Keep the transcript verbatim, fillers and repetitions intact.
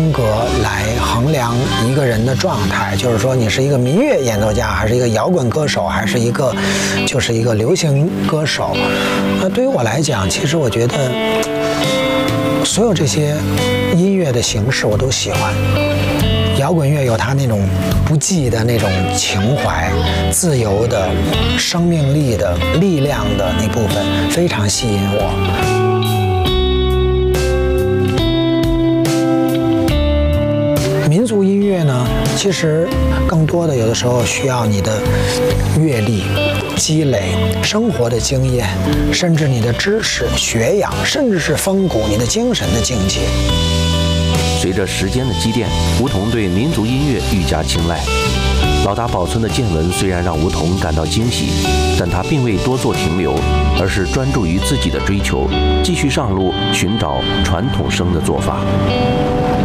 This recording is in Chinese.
风格来衡量一个人的状态，就是说你是一个民乐演奏家，还是一个摇滚歌手，还是一个就是一个流行歌手。那对于我来讲，其实我觉得所有这些音乐的形式我都喜欢。摇滚乐有它那种不羁的那种情怀，自由的、生命力的、力量的那部分非常吸引我。民族音乐呢，其实更多的有的时候需要你的阅历、积累、生活的经验，甚至你的知识、学养，甚至是风骨，你的精神的境界。 随着时间的积淀，吴彤对民族音乐愈加青睐。老大保存的见闻虽然让吴彤感到惊喜，但他并未多做停留，而是专注于自己的追求，继续上路寻找传统声的做法。